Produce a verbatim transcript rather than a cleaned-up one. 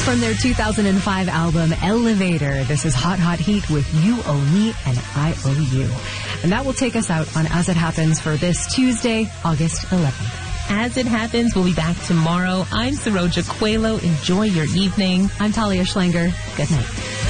from their two thousand five album, Elevator. This is Hot Hot Heat with You Owe Me and I Owe You. And that will take us out on As It Happens for this Tuesday, August eleventh. As It Happens, we'll be back tomorrow. I'm Saroja Coelho. Enjoy your evening. I'm Talia Schlanger. Good night.